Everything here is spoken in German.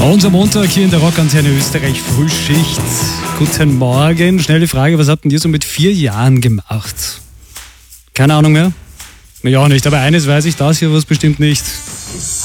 Unser Montag hier in der Rockantenne Österreich Frühschicht. Guten Morgen. Schnelle Frage, was habt denn ihr so mit 4 Jahren gemacht? Keine Ahnung mehr? Ich auch nicht, aber eines weiß ich, das hier was bestimmt nicht.